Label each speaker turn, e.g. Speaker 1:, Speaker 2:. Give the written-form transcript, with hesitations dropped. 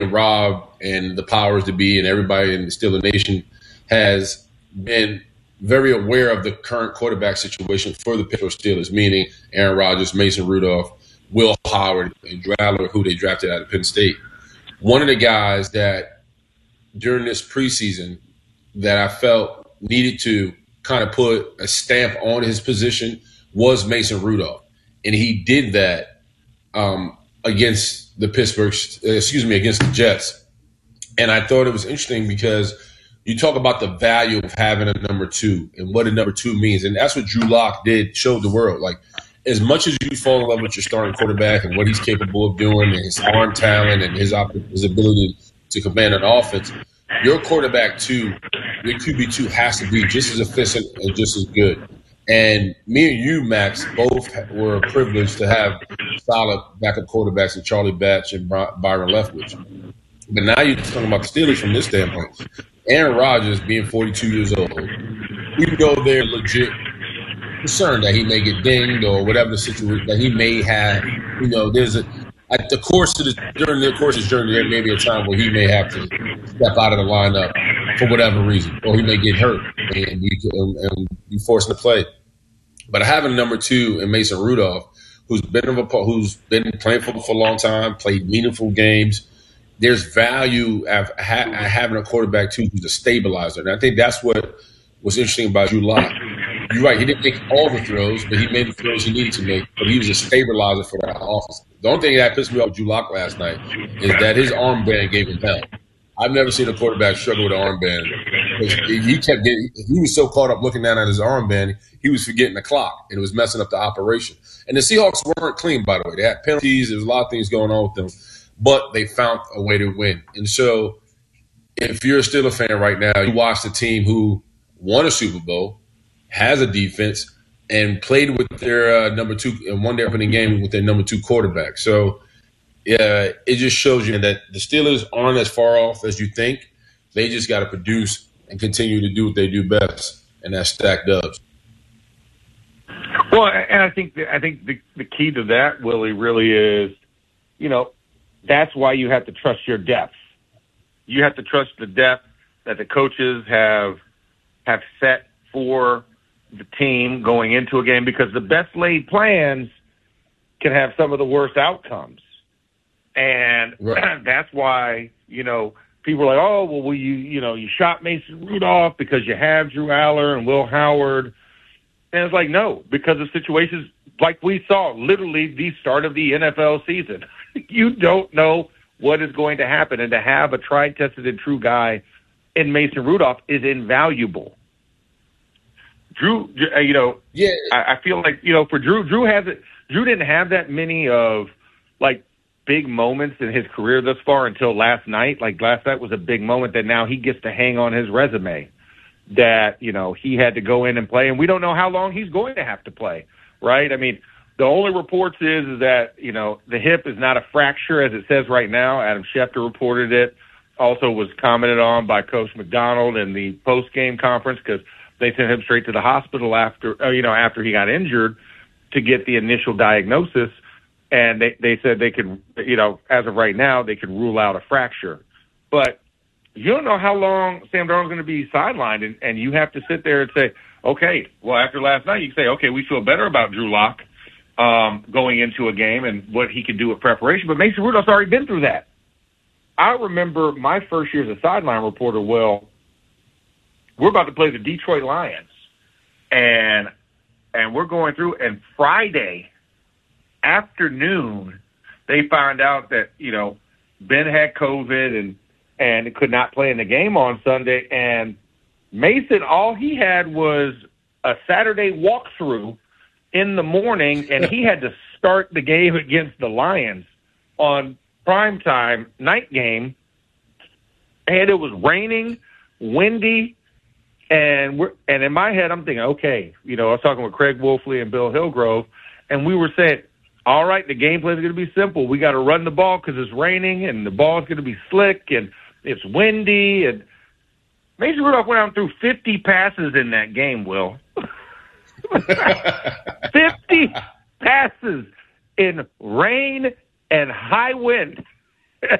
Speaker 1: Rob and the powers to be and everybody in the Steeler Nation has been very aware of the current quarterback situation for the Pittsburgh Steelers, meaning Aaron Rodgers, Mason Rudolph, Will Howard, and Drew Allar, who they drafted out of Penn State. One of the guys that during this preseason that I felt needed to kind of put a stamp on his position was Mason Rudolph. And he did that against the against the Jets. And I thought it was interesting because you talk about the value of having a number two and what a number two means. And that's what Drew Lock did, showed the world. Like, as much as you fall in love with your starting quarterback and what he's capable of doing and his arm talent and his ability to command an offense, your quarterback two, your QB2 has to be just as efficient and just as good. And me and you, Max, both were privileged to have solid backup quarterbacks in Charlie Batch and Byron Leftwich. But now you're talking about the Steelers from this standpoint. Aaron Rodgers, being 42 years old, we can go there legit concerned that he may get dinged or whatever the situation that he may have. You know, during the course of his journey, there may be a time where he may have to step out of the lineup for whatever reason, or he may get hurt and be forced to play. But having number two in Mason Rudolph, who's been playing football for a long time, played meaningful games, there's value at having a quarterback too who's a stabilizer, and I think that's what was interesting about Drew Lock. You're right. He didn't make all the throws, but he made the throws he needed to make. But he was a stabilizer for that offense. The only thing that pissed me off with Drew Lock last night is that his armband gave him hell. I've never seen a quarterback struggle with an armband. He was so caught up looking down at his armband, he was forgetting the clock, and it was messing up the operation. And the Seahawks weren't clean, by the way. They had penalties. There was a lot of things going on with them, but they found a way to win. And so if you're a Steelers fan right now, you watch the team who won a Super Bowl, has a defense, and played with their number two and won their opening game with their number two quarterback. So it just shows you that the Steelers aren't as far off as you think. They just got to produce and continue to do what they do best, and that's stack dubs.
Speaker 2: Well, and I think the key to that, Willie, really is, that's why you have to trust your depth. You have to trust the depth that the coaches have set for the team going into a game, because the best laid plans can have some of the worst outcomes. And right. That's why, people are like, oh, well, you shot Mason Rudolph because you have Drew Allar and Will Howard. And it's like, no, because of situations like we saw, literally the start of the NFL season. You don't know what is going to happen. And to have a tried, tested, and true guy in Mason Rudolph is invaluable. Drew, I feel like, for Drew didn't have that many of, like, big moments in his career thus far until last night. Like, last night was a big moment that now he gets to hang on his resume, that, he had to go in and play, and we don't know how long he's going to have to play, right? I mean, the only reports is that, the hip is not a fracture as it says right now. Adam Schefter reported it, also was commented on by Coach McDonald in the post-game conference, because they sent him straight to the hospital after he got injured to get the initial diagnosis. And they said they could, as of right now, they could rule out a fracture. But you don't know how long Sam Darnold's going to be sidelined, and you have to sit there and say, okay, well, after last night, you can say, okay, we feel better about Drew Lock going into a game and what he can do with preparation. But Mason Rudolph's already been through that. I remember my first year as a sideline reporter, we're about to play the Detroit Lions, and we're going through, and Friday afternoon, they found out that, Ben had COVID and could not play in the game on Sunday. And Mason, all he had was a Saturday walkthrough in the morning, and he had to start the game against the Lions on primetime night game. And it was raining, windy, and in my head, I'm thinking, okay, I was talking with Craig Wolfley and Bill Hillgrove, and we were saying, all right, the game plan is going to be simple. We got to run the ball because it's raining, and the ball is going to be slick, and it's windy. And Mason Rudolph went out and threw 50 passes in that game, Will. 50 passes in rain and high wind.